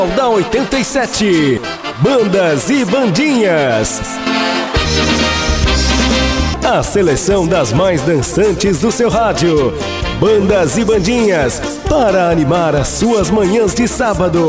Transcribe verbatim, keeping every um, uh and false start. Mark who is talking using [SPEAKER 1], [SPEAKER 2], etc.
[SPEAKER 1] Da oitenta e sete, Bandas e Bandinhas. A seleção das mais dançantes do seu rádio. Bandas e Bandinhas, para animar as suas manhãs de sábado.